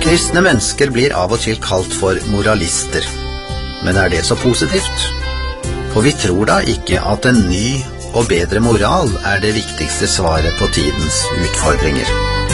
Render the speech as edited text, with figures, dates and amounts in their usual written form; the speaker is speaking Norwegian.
Kristne mennesker blir av og til kalt for moralister. Men er det så positivt? For vi tror da ikke at en ny og bedre moral er det viktigste svaret på tidens utfordringer.